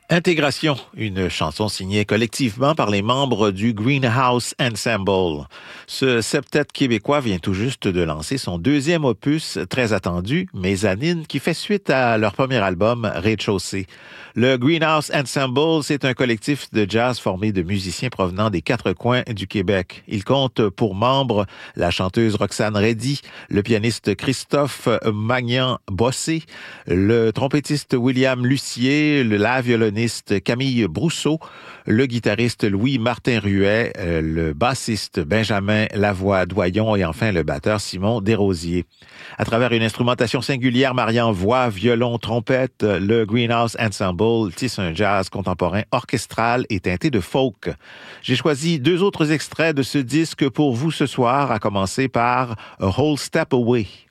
Intégration, une chanson signée collectivement par les membres du Greenhouse Ensemble. Ce septet québécois vient tout juste de lancer son deuxième opus, très attendu, Mezzanine, qui fait suite à leur premier album, Rez-de-chaussée. Le Greenhouse Ensemble, c'est un collectif de jazz formé de musiciens provenant des quatre coins du Québec. Il compte pour membres la chanteuse Roxane Reddy, le pianiste Christophe Magnan-Bossé, le trompettiste William Lucier, la violoniste Camille Brousseau, le guitariste Louis-Martin Ruet, le bassiste Benjamin Lavoie-Doyon et enfin le batteur Simon Desrosiers. À travers une instrumentation singulière mariant voix, violon, trompette, le Greenhouse Ensemble tisse un jazz contemporain orchestral et teinté de folk. J'ai choisi deux autres extraits de ce disque pour vous ce soir, à commencer par A Whole Step Away.